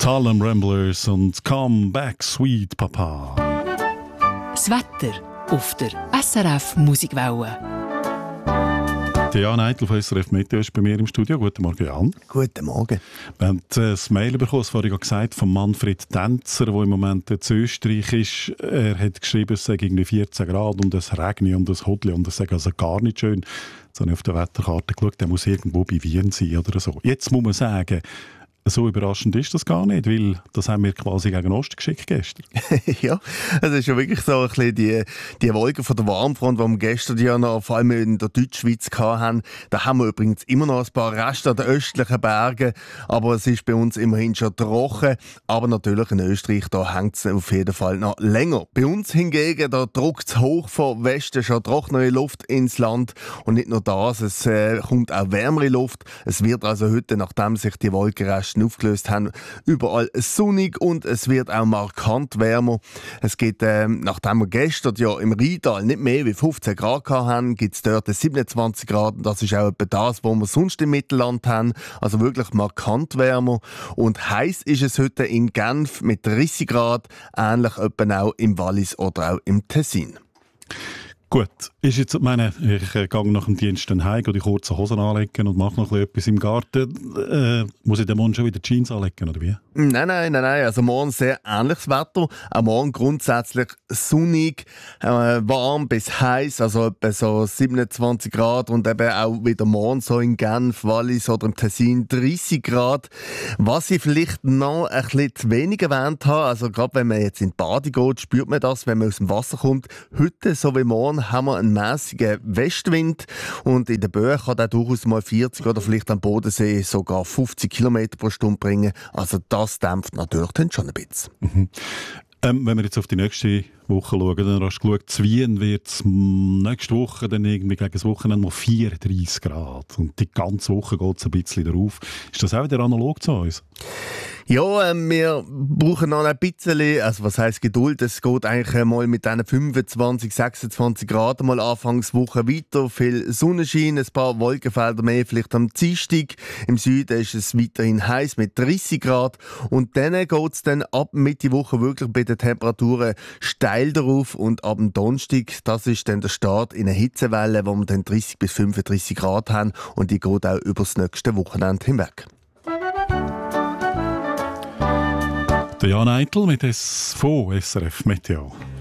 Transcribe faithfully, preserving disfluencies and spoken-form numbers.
Harlem Ramblers und Come Back Sweet Papa. Das Wetter auf der S R F Musikwelle. Der Jan Eitel von S R F Meteo ist bei mir im Studio. Guten Morgen, Jan. Guten Morgen. Wir haben das Mail bekommen, das vorhin gesagt, von Manfred Tänzer, der im Moment in Österreich ist. Er hat geschrieben, es sei irgendwie vierzehn Grad und es regne und es hodle und es sei also gar nicht schön. Jetzt habe ich auf der Wetterkarte geschaut, der muss irgendwo bei Wien sein oder so. Jetzt muss man sagen, so überraschend ist das gar nicht, weil das haben wir quasi gegen Osten geschickt gestern. Ja, es ist ja wirklich so ein bisschen die, die Wolken von der Warmfront, die wir gestern ja noch vor allem in der Deutschschweiz hatten. Da haben wir übrigens immer noch ein paar Reste an den östlichen Bergen, aber es ist bei uns immerhin schon trocken. Aber natürlich in Österreich, da hängt es auf jeden Fall noch länger. Bei uns hingegen, da drückt es hoch von Westen schon trockene Luft ins Land. Und nicht nur das, es äh, kommt auch wärmere Luft. Es wird also heute, nachdem sich die Wolkenreste aufgelöst haben, überall sonnig und es wird auch markant wärmer. Es gibt, ähm, nachdem wir gestern ja im Rheintal nicht mehr wie fünfzehn Grad hatten, gibt es dort siebenundzwanzig Grad. Das ist auch etwa das, was wir sonst im Mittelland haben. Also wirklich markant wärmer. Und heiß ist es heute in Genf mit dreißig Grad, ähnlich etwa auch im Wallis oder auch im Tessin. Gut, ist jetzt, meine, ich äh, gehe nach dem Dienst dann heim, gehe die kurzen Hosen anlegen und mache noch ein bisschen etwas im Garten. Äh, muss ich den Morgen schon wieder Jeans anlegen, oder wie? Nein, nein, nein, nein. Also morgen sehr ähnliches Wetter. Auch morgen grundsätzlich sonnig, äh, warm bis heiß, also etwa so siebenundzwanzig Grad und eben auch wieder morgen so in Genf, Wallis oder im Tessin dreißig Grad. Was ich vielleicht noch ein bisschen zu wenig erwähnt habe, also gerade wenn man jetzt in die Bade geht, spürt man das, wenn man aus dem Wasser kommt. Heute, so wie morgen, haben wir einen mässigen Westwind und in den Böen kann der durchaus mal vierzig oder vielleicht am Bodensee sogar fünfzig Kilometer pro Stunde bringen. Also das dämpft natürlich dann schon ein bisschen. Mhm. Ähm, wenn wir jetzt auf die nächste Woche schauen, dann hast du geschaut, zu Wien wird es nächste Woche dann irgendwie gegen das Wochenende mal vierunddreißig Grad. Und die ganze Woche geht es ein bisschen darauf. Ist das auch wieder analog zu uns? Ja, äh, wir brauchen noch ein bisschen, also was heisst Geduld, es geht eigentlich mal mit diesen fünfundzwanzig, sechsundzwanzig Grad mal Anfangswoche weiter, viel Sonnenschein, ein paar Wolkenfelder mehr, vielleicht am Dienstag. Im Süden ist es weiterhin heiß mit dreißig Grad und dann geht es dann ab Mitte Woche wirklich bei den Temperaturen steil darauf und ab dem Donnerstag, das ist dann der Start in einer Hitzewelle, wo wir dann dreißig bis fünfunddreißig Grad haben und die geht auch über das nächste Wochenende hinweg. Der Jan Eitel mit S V S R F Meteo.